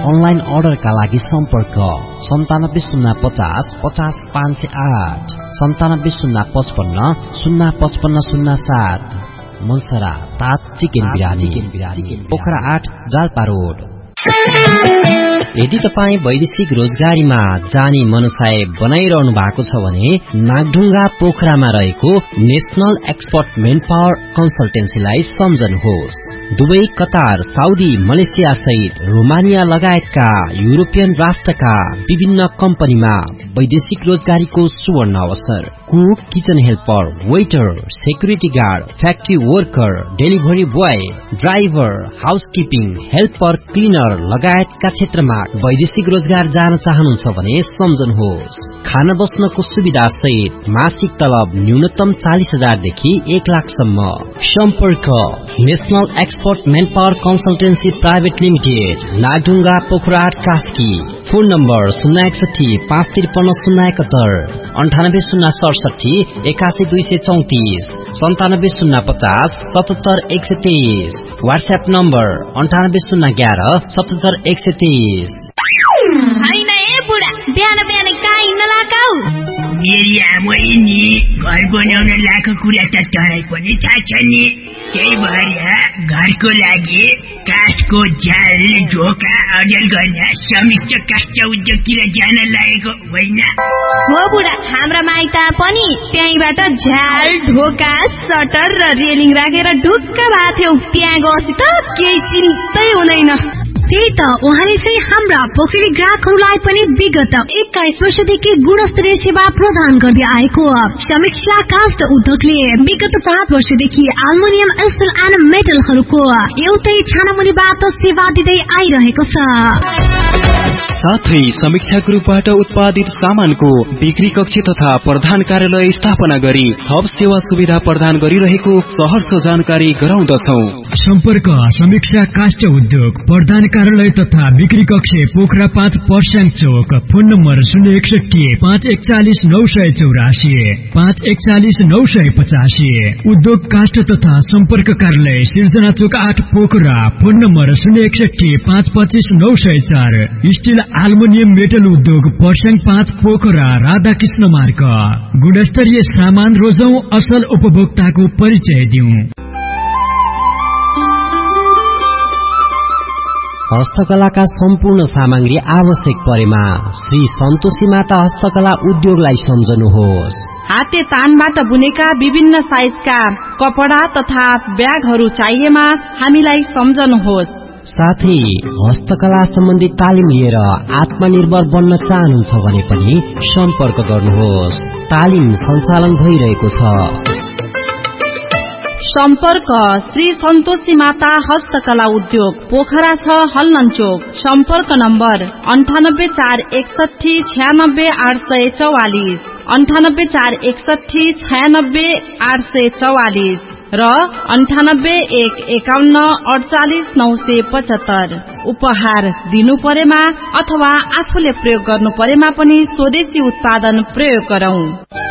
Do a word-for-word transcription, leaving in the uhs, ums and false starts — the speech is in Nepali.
अनलाइन अर्डरका लागि सम्पर्क सन्तानब्बे शून्य पचास पचास पाँच सय आठ सन्तानब्बे शून्य पचपन्न शून्य पचपन्न शून्य सात। मनसरा तात चिकन बिरानी पोखरा आठ जाल्पा रोड। यदि तपाईँ वैदेशिक रोजगारीमा जाने मनसाय बनाइरहनु भएको छ भने नागढुङ्गा पोखरामा रहेको national expert main power कन्सल्टेन्सीलाई सम्झनुहोस्। Dubai, Qatar, Saudi, Malaysia सहित रोमानिया लगायतका युरोपियन राष्ट्रका विभिन्न कम्पनीमा वैदेशिक रोजगारीको सुवर्ण अवसर। Cook, kitchen helper, waiter, security guard, factory worker, delivery boy, driver, housekeeping, helper, cleaner लगायतका क्षेत्रमा वैदेशिक रोजगार जान चाहनुहुन्छ भने सम्झनुहोस्। खान बस्नको सुविधा सहित मासिक तलब न्यूनतम चालीस हजार देखि एक लाखसम्म। सम्पर्क national expert main power consultancy private limited, Nagdhunga, Pokhara आठ, कास्की। फोन नम्बर शून्य एकसठी पाँच त्रिपन्न शून्य एकहत्तर अन्ठानब्बे शून्य सडसठी एकासी दुई सय चौतिस सन्तानब्बे शून्य पचास सतहत्तर एक सय तेइस। व्हाट्सएप नम्बर अन्ठानब्बे शून्य एघार सतहत्तर एक सय तेइस। होइन ए बुढा, बिहान बिहान कहाँ हिँड्न लागाउ? मेरी आमै नि घर बनाउन लाएको कुरा त तँलाई पनि थाहा छ नि। त्यही भएर घरको लागि काठको झ्याल ढोका अर्जन गर्न समिष्ट काष्ठ उद्योगतिर जान लागेको होइन? हो बुढा, हाम्रा माइता पनि त्यहीबाट झ्याल ढोका सटर र रेलिङ राखेर ढुक्क भएको थियौ। त्यहाँ गएपछि त केही चिन्तै हुँदैन। त्यही त उहाँले चाहिँ हाम्रा पोखरी ग्राहकहरूलाई पनि विगत एक्काइस वर्षदेखि गुणस्तरीय सेवा प्रदान गर्दै आएको समीक्षा काष्ठ उद्योगले विगत पाँच वर्षदेखि एल्युमिनियम, स्टिल एन्ड मेटलहरूको एउटै छानामुनिबाट सेवा दिँदै आइरहेको छ। साथै समीक्षा ग्रुपबाट उत्पादित सामानको बिक्री कक्ष तथा प्रधान कार्यालय स्थापना गरी थप सेवा सुविधा प्रदान गरिरहेको सहर्ष जानकारी गराउँदछौ। सम्पर्क समीक्षा काष्ठ उद्योग, प्रधान कार्यालय तथा बिक्री कक्ष, पोखरा पाँच, पर्स्याङ चौक। फोन नम्बर शून्य एकसठी पाँच एकचालिस नौ सय चौरासी पाँच एकचालिस नौ सय पचासी। उद्योग काष्ठ तथा सम्पर्क कार्यालय सिर्जना चौक आठ, पोखरा। फोन नम्बर शून्य एकसठी पाँच पच्चिस नौ सय चार। स्टिल एल्युमिनियम मेटल उद्योग, पर्स्याङ पाँच, पोखरा, राधाकृष्ण मार्ग। गुणस्तरीय सामान रोजौं, असल उपभोक्ताको परिचय दिउँ। हस्तकलाका सम्पूर्ण सामग्री आवश्यक परेमा श्री सन्तोषी माता हस्तकला उद्योगलाई सम्झनुहोस्। हाते तानबाट बुनेका विभिन्न साइजका कपडा तथा ब्यागहरू चाहिएमा हामीलाई सम्झनुहोस्। साथै हस्तकला सम्बन्धी तालिम लिएर आत्मनिर्भर बन्न चाहनुहुन्छ भने पनि सम्पर्क गर्नुहोस्। तालिम सञ्चालन भइरहेको छ। सम्पर्क श्री सन्तोषी माता हस्तकला उद्योग, पोखरा छ, हल्लन चोक। सम्पर्क नम्बर अन्ठानब्बे चार एकसठी छयानब्बे आठ सय चौवालिस अन्ठानब्बे चार एकसठी छयानब्बे आठ सय चौवालिस र अन्ठानब्बे एक एकाउन्न अडचालिस नौ सय पचहत्तर। उपहार दिनु परेमा अथवा आफूले प्रयोग गर्नु परेमा पनि स्वदेशी उत्पादन प्रयोग गरौं।